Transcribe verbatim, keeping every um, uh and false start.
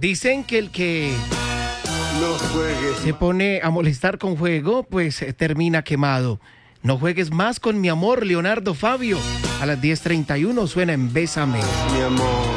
Dicen que el que No juegues. se pone a molestar con fuego, pues eh, termina quemado. No juegues más con mi amor, Leonardo Fabio. A las diez treinta y uno suena en Bésame. Mi amor.